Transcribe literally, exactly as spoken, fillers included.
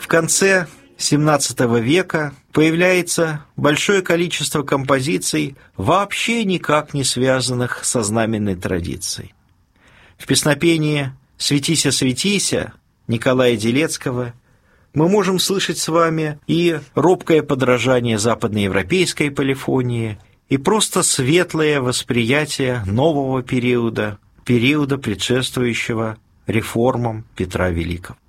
конце семнадцатого века появляется большое количество композиций, вообще никак не связанных со знаменной традицией. В песнопении «Светися, светися» Николая Делецкого мы можем слышать с вами и робкое подражание западноевропейской полифонии, и просто светлое восприятие нового периода, периода, предшествующего реформам Петра Великого.